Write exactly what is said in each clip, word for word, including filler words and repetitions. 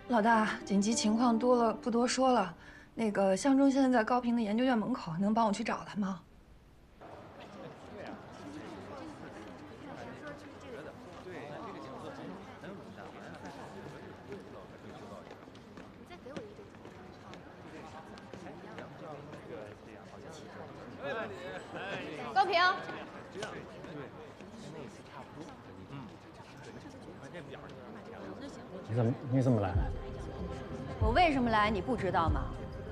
老大，紧急情况多了，不多说了。那个向忠现在在高平的研究院门口，能帮我去找他吗？ 高平。 你怎么你怎么来了？ 我为什么来，你不知道吗？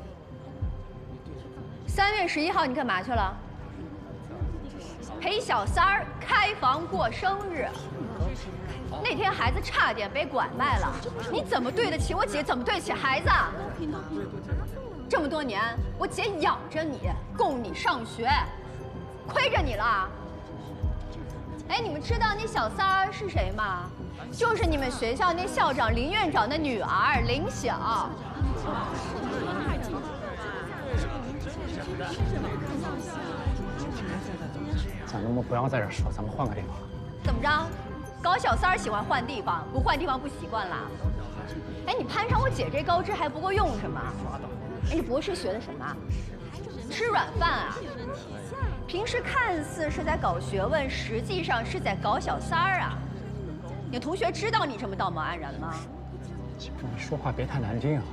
三月十一号你干嘛去了？陪小三儿开房过生日。那天孩子差点被拐卖了，你怎么对得起我姐？怎么对得起孩子？这么多年，我姐养着你，供你上学，亏着你了。哎，你们知道那小三儿是谁吗？ 就是你们学校那校长林院长的女儿林晓。 咱能不能不要在这说，咱们换个地方。 怎么着？搞小三儿喜欢换地方，不换地方不习惯啦？哎，你攀上我姐这高枝还不够用是吗？哎，你博士学的什么？吃软饭啊？平时看似是在搞学问，实际上是在搞小三儿啊？ 你同学知道你这么道貌岸然吗？ 媳妇，你说话别太难听啊！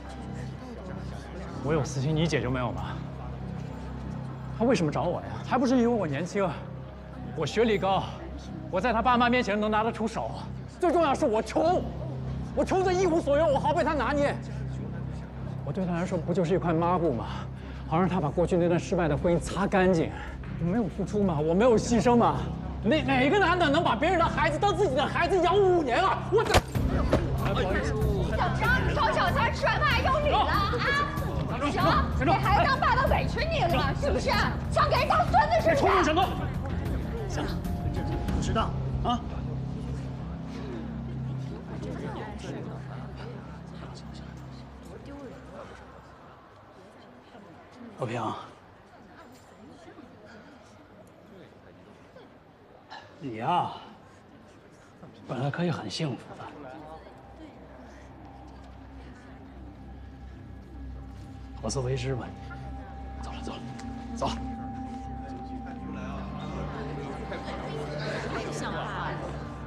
我有私心，你姐就没有吗？她为什么找我呀？还不是因为我年轻，我学历高，我在她爸妈面前能拿得出手。最重要是我穷，我穷得一无所有，我好被她拿捏。我对她来说不就是一块抹布吗？好让她把过去那段失败的婚姻擦干净。我没有付出吗？我没有牺牲吗？ 哪哪个男的能把别人的孩子当自己的孩子养五年啊？我这…… 怎么着？找小三吃软饭还有理了啊？行，给孩子当爸爸委屈你了是不是？想给人当孙子是不是？ 冲动什么？行了，不值当啊！和平。 你呀，本来可以很幸福的。好自为之吧。走了，走了，走。太像话了。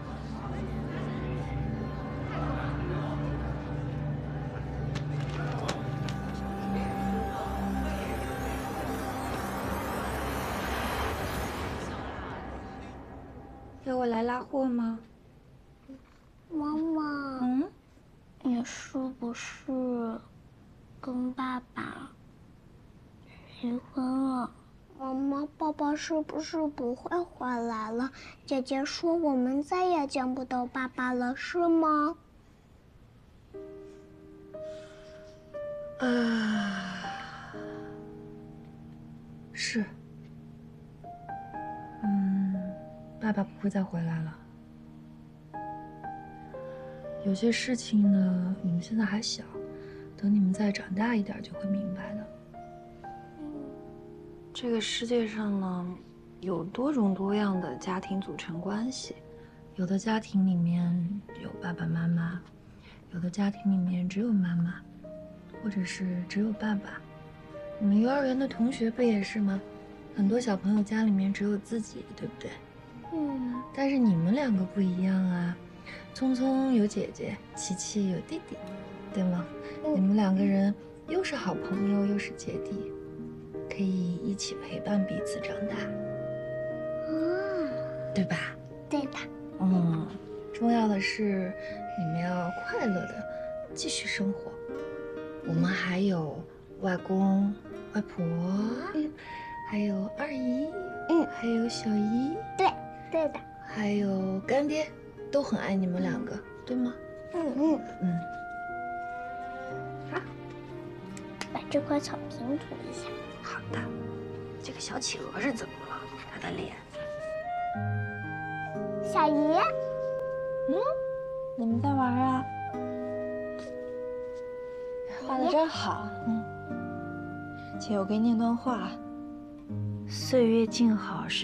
要我来拉货吗？ 妈妈， 嗯， 你是不是跟爸爸离婚了？妈妈，爸爸是不是不会回来了？姐姐说我们再也见不到爸爸了，是吗？ 啊，是。嗯。 爸爸不会再回来了。有些事情呢，你们现在还小，等你们再长大一点就会明白的。这个世界上呢，有多种多样的家庭组成关系，有的家庭里面有爸爸妈妈，有的家庭里面只有妈妈，或者是只有爸爸。你们幼儿园的同学不也是吗？很多小朋友家里面只有自己，对不对？ 嗯， 但是你们两个不一样啊，聪聪有姐姐，琪琪有弟弟，对吗？嗯、你们两个人又是好朋友，又是姐弟，可以一起陪伴彼此长大， 啊， 对吧？ 对的。 嗯，重要的是你们要快乐的继续生活。我们还有外公、外婆，嗯，还有二姨，嗯，还有小姨， 对。 对的， 还有干爹，都很爱你们两个，对吗？ 嗯嗯嗯。 好，把这块草平涂一下。 好的。这个小企鹅是怎么了？它的脸。 小姨， 嗯，你们在玩啊？画的真好，嗯。姐，我给你念段话：岁月静好是。